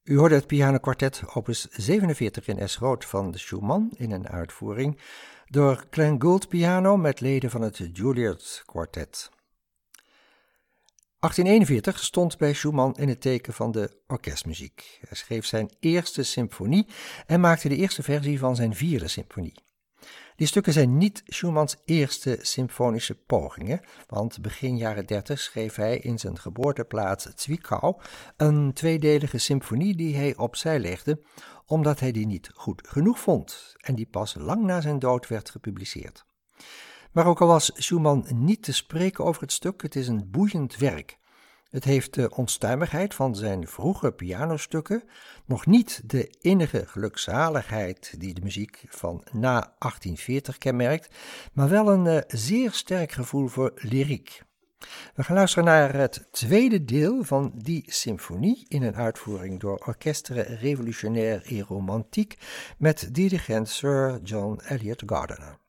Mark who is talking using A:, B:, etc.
A: U hoorde het pianokwartet opus 47 in S groot van Schumann in een uitvoering door Glenn Gould piano met leden van het Juilliard kwartet. 1841 stond bij Schumann in het teken van de orkestmuziek. Hij schreef zijn eerste symfonie en maakte de eerste versie van zijn vierde symfonie. Die stukken zijn niet Schumanns eerste symfonische pogingen, want begin jaren 30 schreef hij in zijn geboorteplaats Zwickau een tweedelige symfonie die hij opzij legde, omdat hij die niet goed genoeg vond en die pas lang na zijn dood werd gepubliceerd. Maar ook al was Schumann niet te spreken over het stuk, het is een boeiend werk. Het heeft de onstuimigheid van zijn vroege pianostukken, nog niet de innige gelukzaligheid die de muziek van na 1840 kenmerkt, maar wel een zeer sterk gevoel voor lyriek. We gaan luisteren naar het tweede deel van die symfonie in een uitvoering door Orchestre Révolutionnaire et Romantique met dirigent Sir John Eliot Gardiner.